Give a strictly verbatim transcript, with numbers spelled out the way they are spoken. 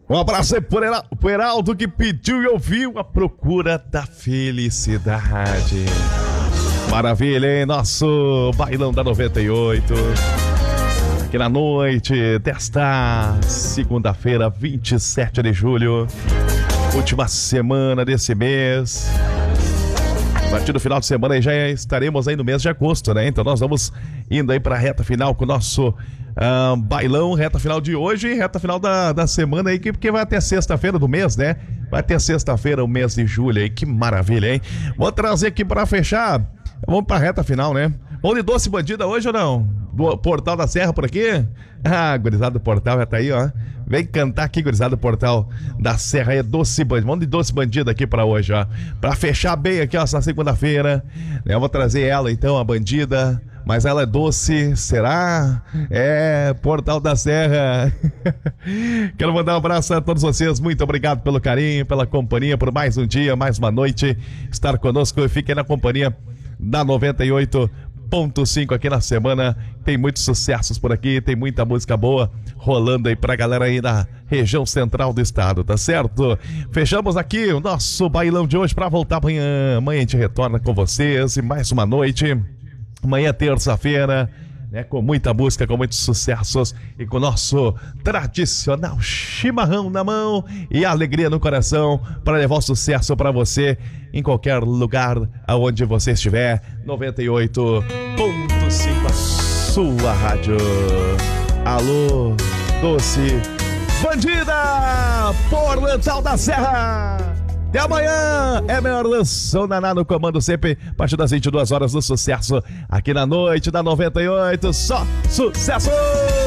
Um abraço aí pro Heraldo, pro Heraldo que pediu e ouviu A Procura da Felicidade. Maravilha, hein? Nosso bailão da noventa e oito. Aqui na noite desta segunda-feira, vinte e sete de julho. Última semana desse mês. A partir do final de semana aí já estaremos aí no mês de agosto, né? Então nós vamos indo aí para a reta final com o nosso uh, bailão, reta final de hoje e reta final da, da semana aí, que, porque vai até sexta-feira do mês, né? Vai até sexta-feira, o mês de julho aí, que maravilha, hein? Vou trazer aqui para fechar, vamos para a reta final, né? Vamos de Doce Bandida hoje ou não? Do Portal da Serra por aqui? Ah, gurizada do Portal já tá aí, ó. Vem cantar aqui, gurizada do Portal da Serra aí, Doce Bandida. Vamos de Doce Bandida aqui pra hoje, ó. Pra fechar bem aqui, ó, essa segunda-feira. Eu vou trazer ela, então, a Bandida. Mas ela é doce, será? É, Portal da Serra. Quero mandar um abraço a todos vocês. Muito obrigado pelo carinho, pela companhia, por mais um dia, mais uma noite. Estar conosco e fiquem na companhia da noventa e oito ponto cinco aqui na semana. Tem muitos sucessos por aqui, tem muita música boa rolando aí pra galera aí da região central do estado, tá certo? Fechamos aqui o nosso bailão de hoje pra voltar amanhã. Amanhã a gente retorna com vocês e mais uma noite. Amanhã, terça-feira, né, com muita música, com muitos sucessos e com o nosso tradicional chimarrão na mão e alegria no coração para levar o sucesso para você em qualquer lugar aonde você estiver. noventa e oito ponto cinco, a sua rádio. Alô, Doce Bandida, Portal da Serra. Até amanhã, é melhor som Naná no comando sempre, a partir das vinte e duas horas do sucesso, aqui na noite da noventa e oito, só sucesso!